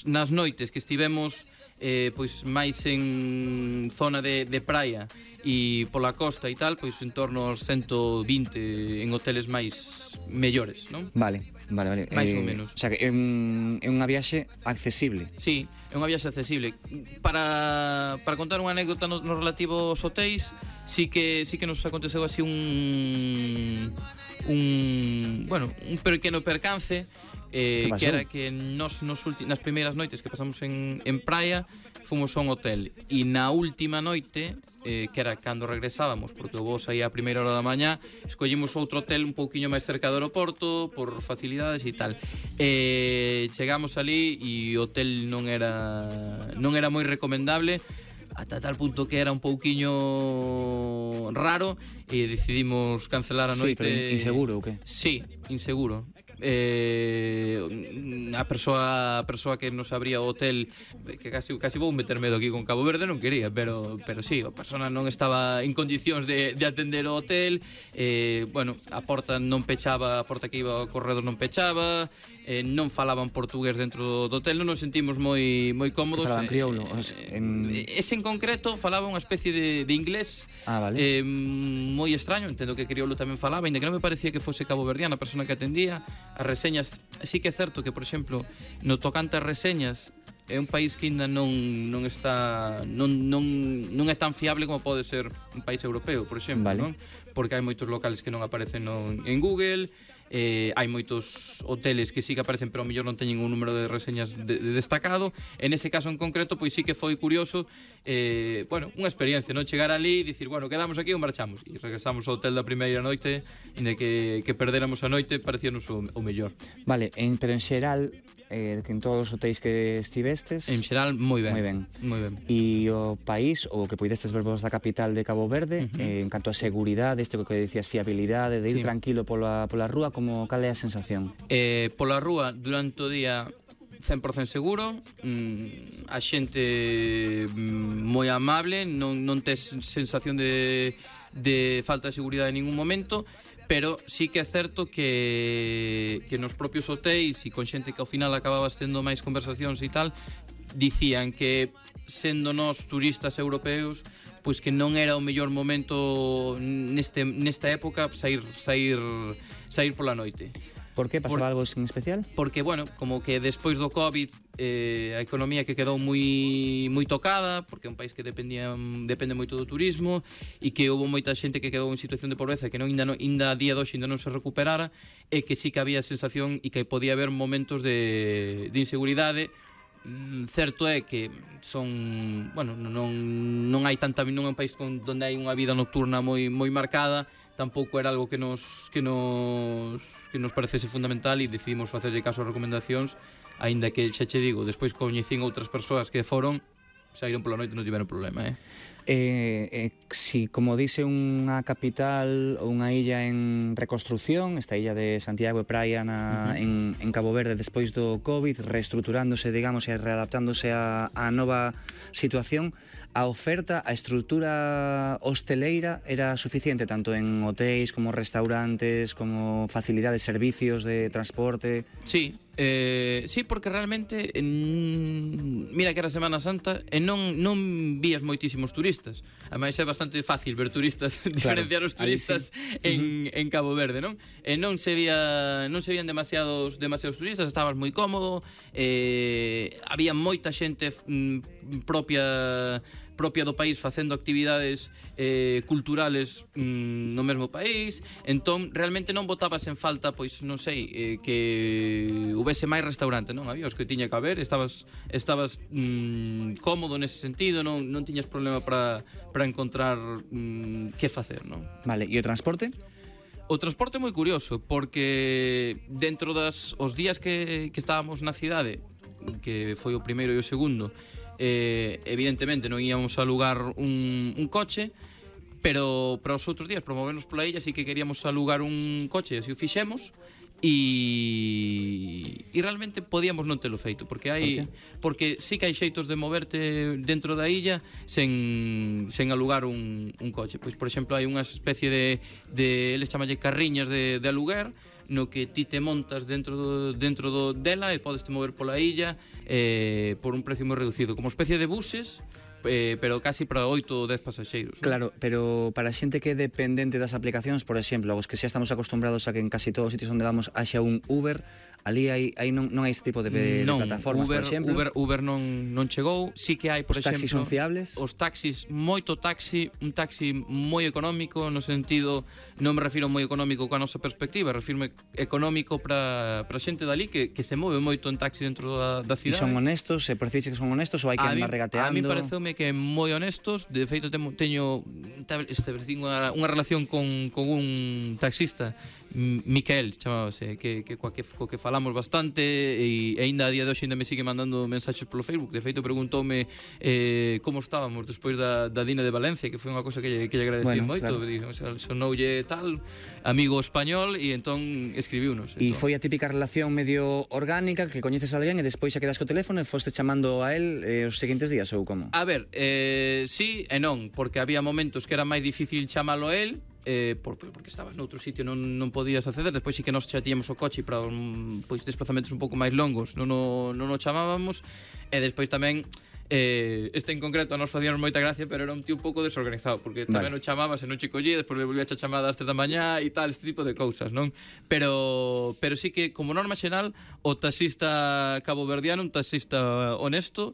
nas noites que estivemos pois máis en zona de praia e pola costa e tal, pois en torno aos 120 en hoteles máis mellores, non? Vale. Mais ou menos. O sea, que é unha viaxe accesible. Sí, é unha viaxe accesible. Para contar unha anécdota no relativo aos hotéis, sí que nos aconteceu así un pequeno percance, que era que nas primeiras noites que pasamos en praia fomos a un hotel e na última noite, que era cando regresábamos, porque o voo saía a primeira hora da mañá, escollimos outro hotel un pouquiño máis cerca do aeroporto por facilidades e tal. Chegamos ali e o hotel non era moi recomendable, ata tal punto que era un pouquiño raro e decidimos cancelar a noite. Sí, pero inseguro ou que? Sí, inseguro. A persoa que nos abría o hotel, que casi vou meter medo aquí con Cabo Verde, non quería, pero sí, a persona non estaba en condicións de atender o hotel. A porta non pechaba, a porta que iba ao corredor non pechaba, non falaban portugués dentro do hotel, non nos sentimos moi cómodos. Falaban crioulo? Ese en concreto falaba unha especie de inglés. Vale. Moi extraño, entendo que crioulo tamén falaba, ainda que non me parecía que fose caboverdiana a persona que atendía. As reseñas, sí que é certo que, por exemplo, no tocante as reseñas, é un país que ainda non é tan fiable como pode ser un país europeo, por exemplo, vale. Non? Porque hai moitos locales que non aparecen en Google, hai moitos hoteles que sí que aparecen, pero ao mellor non teñen un número de reseñas destacado. En ese caso en concreto, pois sí que foi curioso, unha experiencia, non? Chegar ali e dicir, quedamos aquí ou marchamos, e regresamos ao hotel da primeira noite, inda que perdéramos a noite, parecíanos o mellor. Vale, pero en xeral, que en todos os hotéis que estivestes, en xeral, moi ben. E o país, o que poidestes ver vos da capital de Cabo Verde, en canto a seguridade, isto que decías, fiabilidade, de ir tranquilo pola rúa, cal é a sensación? Pola rúa, durante o día, 100% seguro, a xente moi amable, non tes sensación de falta de seguridade en ningún momento, pero sí que é certo que nos propios hotéis e con xente que ao final acababas tendo máis conversacións e tal, dicían que sendo nós turistas europeos, pois que non era o mellor momento nesta época sair pola noite. Por que? Pasaba algo en especial? Porque, como que despois do COVID a economía que quedou moi tocada, porque é un país que depende moito do turismo, e que houve moita xente que quedou en situación de pobreza que ainda a día de hoxe non se recuperara, e que sí que había sensación e que podía haber momentos de inseguridade. Certo é que non hai tanta, non é un país onde hai unha vida nocturna moi marcada, tampouco era algo que nos parecese fundamental, e decidimos facerlle caso ás recomendacións, aínda que, xa che digo, despois coñecín outras persoas que saíron pola noite e non tiveron problema, Si, como dice unha capital ou unha illa en reconstrucción, esta illa de Santiago e Praia en Cabo Verde despois do COVID, reestruturándose, digamos, e readaptándose á nova situación, a oferta, a estrutura hosteleira era suficiente tanto en hotéis como restaurantes, como facilidades, servicios de transporte? Sí, porque realmente mira que era Semana Santa e non vías moitísimos turistas. Ademais é bastante fácil ver turistas, diferenciar os turistas en Cabo Verde, non? Non se vían demasiados turistas, estabas moi cómodo, había moita xente propia do país facendo actividades culturales no mesmo país. Entón realmente non botabas en falta, pois non sei, que houvese máis restaurante, non? Había os que tiña que haber, estabas cómodo nese sentido, non tiñas problema para encontrar que facer, non? Vale, e o transporte? O transporte é moi curioso, porque dentro os días que estábamos na cidade, que foi o primeiro e o segundo, evidentemente non íamos a alugar un coche, pero para os outros días, para movernos pola illa, sí que queríamos alugar un coche, e así o fixemos, e realmente podíamos non telo feito, porque sí que hai xeitos de moverte dentro da illa sen alugar un coche. Pois, por exemplo, hai unha especie de eles chamalle carriñas de aluguer, no que ti te montas dentro dela e podes te mover pola illa por un precio moi reducido, como especie de buses, pero casi para 8 ou 10 pasaxeiros, ¿no? Claro, pero para a xente que é dependente das aplicacións, por exemplo, os que xa estamos acostumbrados a que en casi todos os sitios onde vamos haxa un Uber, ali non hai este tipo de plataformas, Uber, por exemplo. Uber non chegou, sí que hai, por Os exemplo... taxis son fiables? Os taxis, moito taxi, un taxi moi económico, no sentido, non me refiro moi económico coa nosa perspectiva, refiro económico para xente dali que se move moito en taxi dentro da E cidade. son honestos? Se percibes que son honestos ou hai que andar regateando? A mí pareceume que moi honestos. De feito teño establecí unha relación con un taxista, Miquel chamábase, co que falamos bastante, e aínda a día de hoxe ainda me sigue mandando mensaxes polo Facebook. De feito preguntoume como estábamos despois da Dina de Valencia, que foi unha cosa que lle agradecí moito, claro. Digo, sonoulle tal amigo español, e entón escribiunos. E foi a típica relación medio orgánica, que coñeces a alguén e despois xa quedas co teléfono e foste chamando a él os seguintes días, ou como? A ver, sí e non, porque había momentos que era máis difícil chamalo a él, porque estabas noutro sitio, non podías acceder. Despois sí que nos xa tíamos o coche para desplazamentos un pouco máis longos, non o chamábamos. E despois tamén este en concreto nos facíamos moita gracia, pero era un tío un pouco desorganizado, porque tamén o chamabas e non che collía, despois me volvía a chamada ás 3 da mañá e tal, este tipo de cousas, non? Pero sí que, como norma xeral, o taxista caboverdiano, un taxista honesto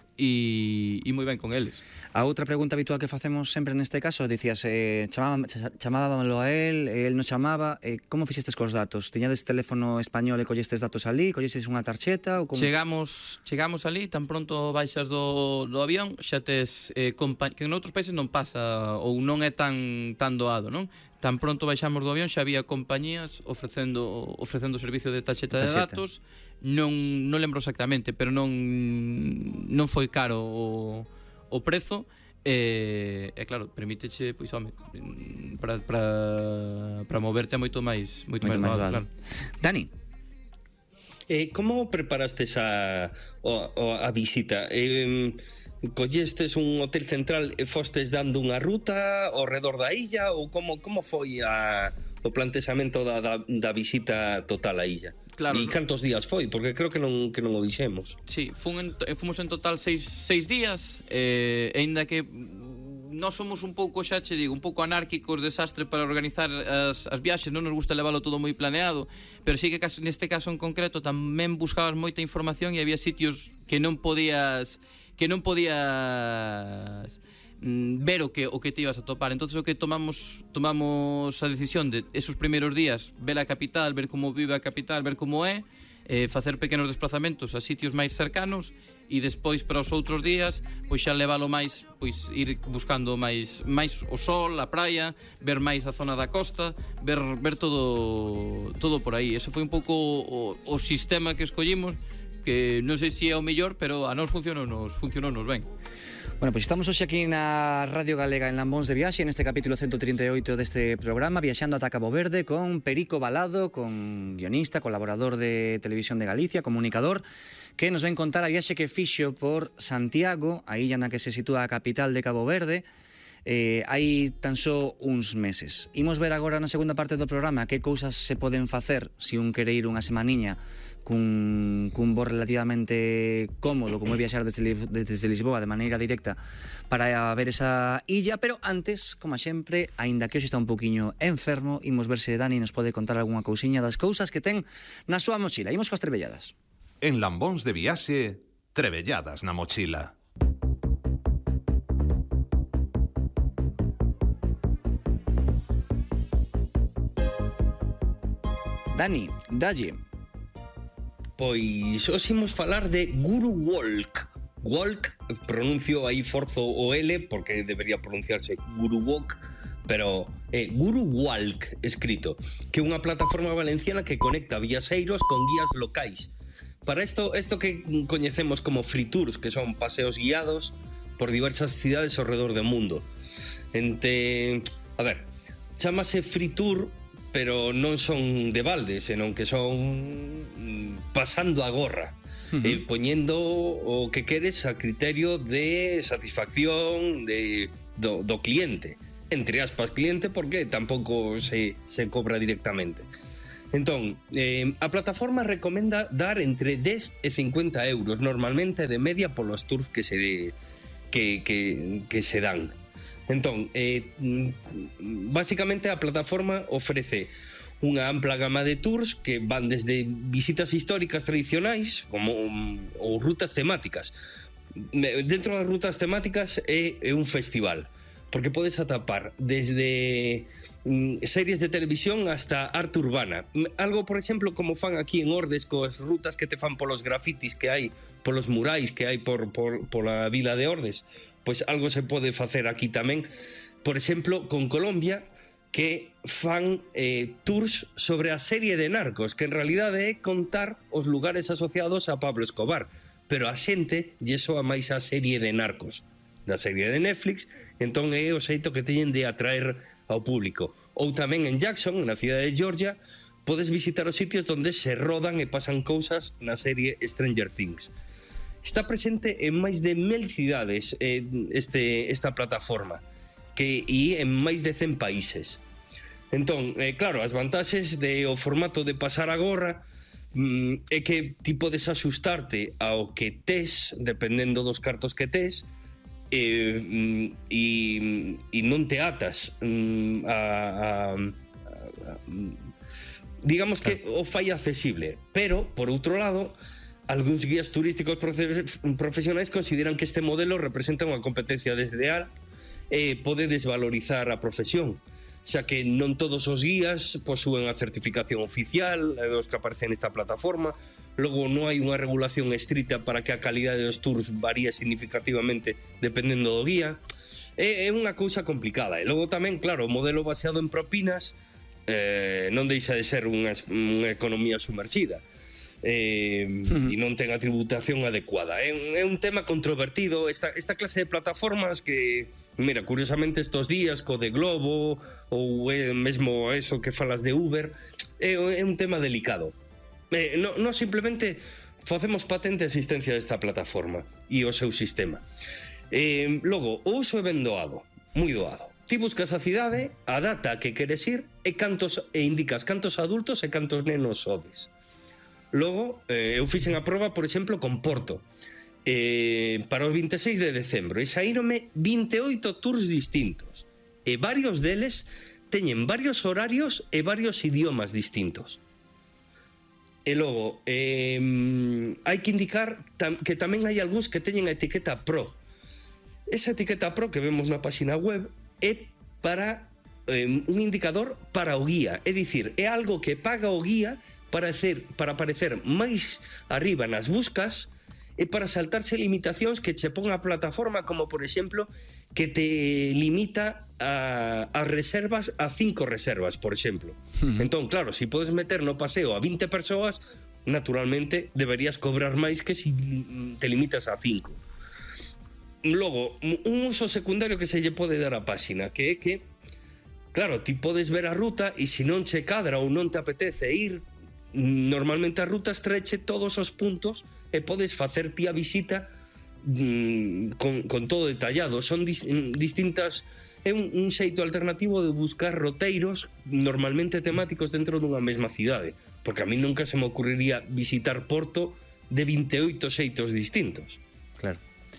e moi ben con eles. A outra pregunta habitual que facemos sempre neste caso, dicías, chamábamelo a él non chamaba, como fixestes cos datos? Tiñades teléfono español e collestes datos ali, collestes unha tarxeta? Ou como? Chegamos ali, tan pronto baixas do avión, xa tes que en outros países non pasa ou non é tan doado, non? Tan pronto baixamos do avión xa había compañías ofrecendo servicio de tarxeta de datos. Non lembro exactamente, pero non foi caro o prezo. E claro, permíteche, pois, home, para moverte moito máis doado, claro. Dani, como preparastes a visita? Collestes un hotel central e fostes dando unha ruta ao redor da illa, ou como foi o plantexamento da visita total á illa? Claro, e cantos días foi? Porque creo que non o dixemos. Sí, fomos en total 6 días, aínda que nós somos un pouco, xa che digo, un pouco anárquicos, desastre para organizar as viaxes, non nos gusta leválo todo moi planeado, pero sí que neste caso en concreto tamén buscabas moita información e había sitios que non podías ver o que te ibas a topar. Entonces o que tomamos a decisión de esos primeiros días, ver a capital, ver como vive a capital, ver como é, facer pequenos desplazamentos a sitios máis cercanos, e despois para os outros días pois xa levalo máis, pois ir buscando máis o sol, a praia, ver máis a zona da costa, ver todo por aí. Eso foi un pouco o sistema que escollimos, que non sei se é o mellor, pero a nós funcionounos ben. Bueno, pois estamos hoxe aquí na Radio Galega en Lambóns de Viaxe, neste capítulo 138 deste programa, viaxando ata Cabo Verde con Perico Balado, con guionista, colaborador de Televisión de Galicia, comunicador, que nos ven contar a viaxe que fixo por Santiago, a illa na que se sitúa a capital de Cabo Verde, hai tan só uns meses. Imos ver agora na segunda parte do programa que cousas se poden facer se un quere ir unha semaniña cun voo relativamente cómodo, como é viaxar desde Lisboa de maneira directa para ver esa illa, pero antes, como sempre, aínda que hoxe está un poquinho enfermo, imos ver se Dani nos pode contar algunha cousiña das cousas que ten na súa mochila. Imos coas trebelladas. En Lambóns de Viaxe, trebelladas na mochila. Dani, dalle. Pois hoxe imos falar de Guru Walk. Walk, pronuncio aí forzo o L porque debería pronunciarse Guru Walk, pero Guru Walk escrito, que é unha plataforma valenciana que conecta viaxeiros con guías locais. Para isto que coñecemos como free tours, que son paseos guiados por diversas cidades ao redor do mundo. Chámase free tour, pero non son de balde, senón que son pasando a gorra, poñendo o que queres a criterio de satisfacción do cliente, entre aspas cliente, porque tampouco se cobra directamente. Entón, a plataforma recomenda dar entre 10 e 50 euros normalmente de media polos tours que se dan. Entón, básicamente a plataforma ofrece unha ampla gama de tours que van desde visitas históricas tradicionais como ou rutas temáticas. Dentro das rutas temáticas é un festival, porque podes atapar desde series de televisión hasta arte urbana. Algo, por exemplo, como fan aquí en Ordes coas rutas que te fan polos grafitis que hai, polos murais que hai pola vila de Ordes. Pois algo se pode facer aquí tamén. Por exemplo, con Colombia, que fan tours sobre a serie de Narcos, que en realidade é contar os lugares asociados a Pablo Escobar, pero a xente lle soa máis a serie de Narcos da serie de Netflix, entón é o xeito que teñen de atraer ao público. Ou tamén en Jackson, na cidade de Georgia, podes visitar os sitios onde se rodan e pasan cousas na serie Stranger Things. Está presente en máis de 1000 cidades esta plataforma, e en máis de 100 países. Entón, claro, as vantaxes do formato de pasar a gorra é que ti podes axustarte ao que tes, dependendo dos cartos que tes, e non te atas digamos que o fai accesible, pero por outro lado algúns guías turísticos profesionais consideran que este modelo representa unha competencia desleal e pode desvalorizar a profesión, xa que non todos os guías posúen a certificación oficial dos que aparecen nesta plataforma. Logo, non hai unha regulación estricta para que a calidade dos tours varíe significativamente dependendo do guía. É unha cousa complicada. E logo tamén, claro, o modelo baseado en propinas non deixa de ser unha economía sumerxida. E non ten a tributación adecuada. É un tema controvertido esta clase de plataformas que, mira, curiosamente estos días co de Globo ou mesmo eso que falas de Uber, é un tema delicado. Non simplemente facemos patente a existencia desta plataforma e o seu sistema. Logo, o uso é ben doado, moi doado. Ti buscas a cidade, a data que queres ir e indicas cantos adultos e cantos nenos sodes. Logo, eu fixen a proba, por exemplo, con Porto para o 26 de decembro e saírome 28 tours distintos e varios deles teñen varios horarios e varios idiomas distintos. E logo, hai que indicar que tamén hai algúns que teñen a etiqueta Pro. Esa etiqueta Pro que vemos na página web é para un indicador para o guía, é dicir, é algo que paga o guía para aparecer máis arriba nas buscas e para saltarse limitacións que che pon a plataforma, como por exemplo que te limita a reservas a 5 reservas, por exemplo. Entón, claro, se podes meter no paseo a 20 persoas, naturalmente deberías cobrar máis que se te limitas a 5. Logo, un uso secundario que se lle pode dar á páxina, que é que, claro, ti podes ver a ruta e se non che cadra ou non te apetece ir, normalmente a ruta estreche todos os puntos e podes facer ti a visita con todo detallado. Son distintas, é un xeito alternativo de buscar roteiros normalmente temáticos dentro dunha mesma cidade, porque a mí nunca se me ocurriría visitar Porto de 28 xeitos distintos. Claro.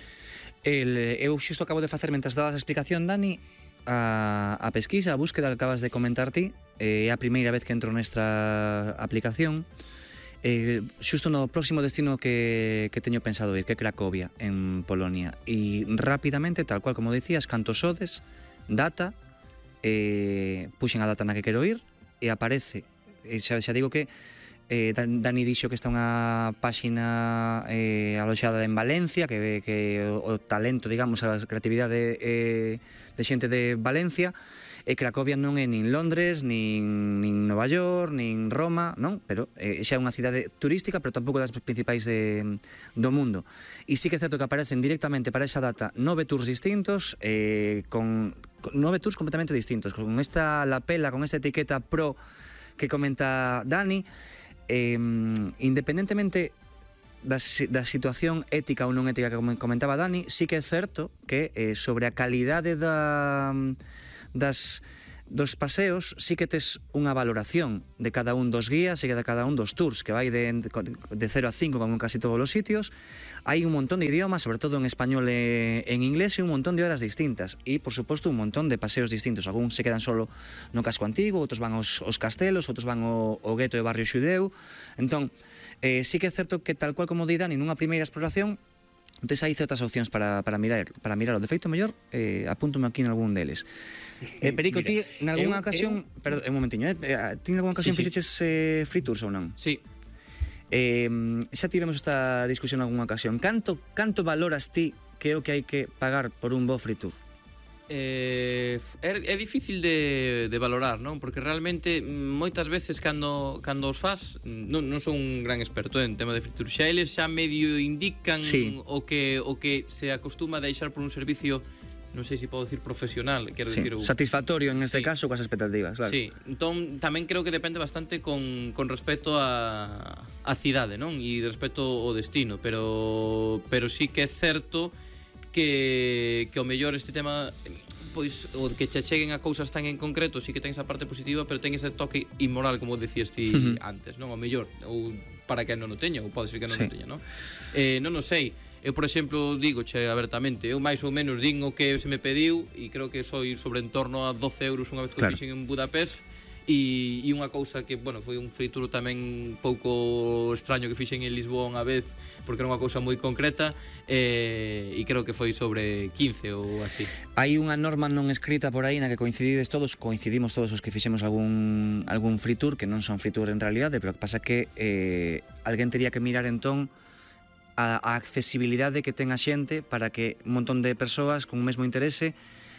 Eu xusto acabo de facer, mentras dabas a explicación, Dani, a pesquisa, a búsqueda que acabas de comentar ti, é a primeira vez que entro nesta aplicación. Xusto no próximo destino que teño pensado ir, que é Cracovia, en Polonia, e rapidamente, tal cual como dicías, cantos sodes, data, puxen a data na que quero ir e aparece, xa digo que Dani dixo que está unha páxina aloxada en Valencia, que o talento, digamos, a creatividade de xente de Valencia. E Cracovia non é nin Londres, nin Nova York, nin Roma, non? Pero xa é unha cidade turística, pero tampouco das principais do mundo. E sí que é certo que aparecen directamente para esa data 9 tours distintos, con 9 tours completamente distintos, con esta lapela, con esta etiqueta Pro que comenta Dani, independentemente da situación ética ou non ética que comentaba Dani, sí que é certo que sobre a calidade das dos paseos sí que tes unha valoración de cada un dos guías e de cada un dos tours, que vai de 0 a 5 como en casi todos os sitios. Hai un montón de idiomas, sobre todo en español e en inglés, e un montón de horas distintas. E, por suposto, un montón de paseos distintos. Algúns se quedan solo no casco antigo, outros van aos castelos, outros van ao gueto e barrio xudeu. Entón, sí que é certo que, tal cual como di Dani, nunha primeira exploración, tes aí certas opcións para mirar o defeito mellor, apúntome aquí en algún deles. Perico, ti, nalgúna ocasión... Perdón, un momentiño, ti nalgúna ocasión fixeches free tours ou non? Sí. Xa tivemos esta discusión en algúna ocasión. Canto valoras ti que é o que hai que pagar por un bo free tour? É difícil de valorar, non? Porque realmente moitas veces cando os faz non son un gran experto en tema de free tour. Xa eles xa medio indican o que se acostuma a deixar por un servicio, non sei se podo decir profesional, quero dicir satisfactorio en este caso coas expectativas, claro. Sí, entón tamén creo que depende bastante con respecto a cidade, non? E respecto ao destino, pero sí que é certo que o mellor este tema, pois, o que che cheguen a cousas tan en concreto, sí que ten esa parte positiva, pero ten ese toque inmoral, como decías ti antes, non? O mellor, ou para que non o teña, ou pode ser que non o teña, non? Non o sei. Eu, por exemplo, digoche abertamente, eu máis ou menos din o que se me pediu, e creo que foi sobre en torno a 12 euros unha vez que o fixen en Budapest, e unha cousa que, bueno, foi un free tour tamén pouco extraño que fixen en Lisboa unha vez, porque era unha cousa moi concreta, e creo que foi sobre 15 ou así. Hai unha norma non escrita por aí na que coincidimos todos os que fixemos algún free tour, que non son free tour en realidade, pero que pasa que alguén tería que mirar entón a accesibilidade que ten a xente para que un montón de persoas con o mesmo interese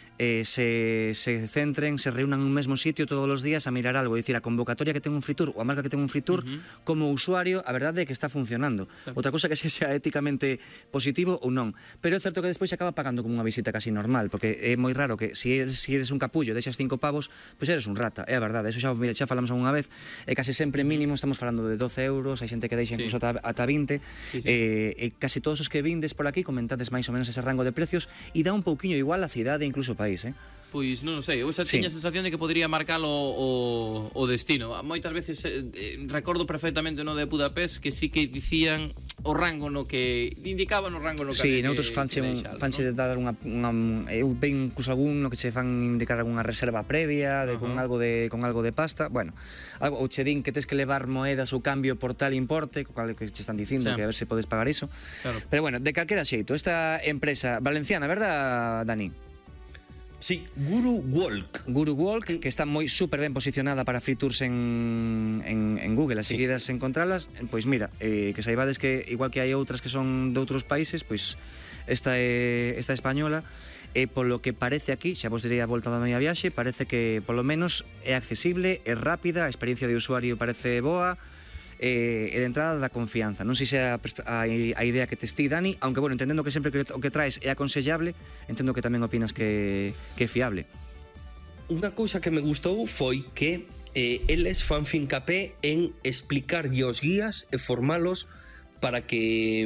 se centren, se reúnan en un mesmo sitio todos os días a mirar algo. É dicir, a convocatoria que ten un free tour ou a marca que ten un free tour, como usuario, a verdade é que está funcionando. Outra cousa que sea éticamente positivo ou non. Pero é certo que despois se acaba pagando como unha visita casi normal, porque é moi raro que se eres un capullo deixas 5 pavos, pois eres un rata, é a verdade. Eso xa falamos algunha vez, e casi sempre mínimo estamos falando de 12 euros, hai xente que deixa incluso ata 20, e casi todos os que vindes por aquí comentades máis ou menos ese rango de precios, e dá un pouquiño igual a cidade e incluso o país. Pois non sei, eu xa tiña a sensación de que podría marcalo o destino. Moitas veces recordo perfectamente no de Budapest que sí que dicían o rango no que indicaban o rango no que sí, noutros fanche de dar unha eu ven incluso algún no que che fan indicar algunha reserva previa de con algo de pasta, bueno, ou che din que tes que levar moedas ou cambio por tal importe, co cal que che están dicindo que a ver se podes pagar iso. Pero bueno, de calquera xeito, esta empresa valenciana, verdad, Dani? Sí, Guru Walk, que está moi super ben posicionada para free tours en Google, así que idas a encontralas, pois mira, que saibades que igual que hai outras que son de outros países, pois esta española, e polo que parece aquí, xa vos direi a volta da miña viaxe, parece que polo menos é accesible, é rápida, a experiencia de usuario parece boa, e de entrada da confianza. Non sei se a idea que tes ti, Dani, aunque, bueno, entendendo que sempre que o que traes é aconsellable, entendo que tamén opinas que é fiable. Unha cousa que me gustou foi que eles fan fincapé en explicarlle aos guías e formalos para que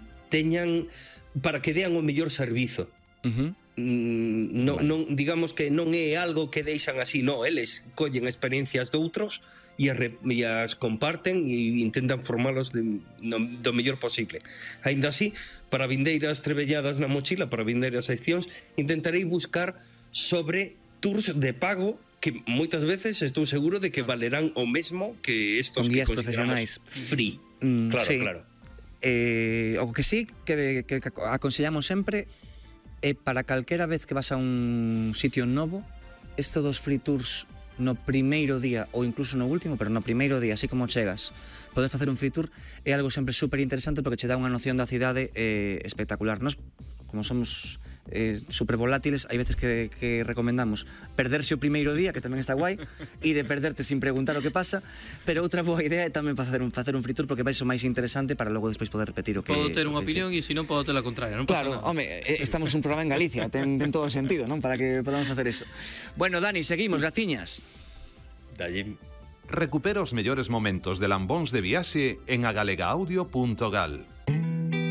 para que dean o mellor servizo. Non, digamos que non é algo que deixan así, non, eles collen experiencias de outros e as comparten e intentan formalos do mellor posible. Ainda así, para vindeiras trebelladas na mochila, para vindeiras seccións, intentarei buscar sobre tours de pago que moitas veces estou seguro de que valerán o mesmo que estos con que guías consideramos free. Claro, sí. Claro. O que sí que aconsellamos sempre é para calquera vez que vas a un sitio novo, estes dos free tours no primeiro día ou incluso no último, pero no primeiro día, así como chegas, podes facer un free tour, é algo sempre super interesante porque che dá unha noción da cidade espectacular. Nos, como somos super volátiles, hai veces que recomendamos perderse o primeiro día, que tamén está guai, e de perderte sin preguntar o que pasa, pero outra boa idea é tamén facer un free tour porque vai ser máis interesante para logo despois poder repetir o que... Podo ter unha opinión e se non podo ter a contraria, non pasa nada. Claro, home, estamos un programa en Galicia, ten todo o sentido, non? Para que podamos facer eso. Bueno, Dani, seguimos, graciñas. Dalle. Recupera os mellores momentos de Lambóns de Viaxe en agalegaudio.gal.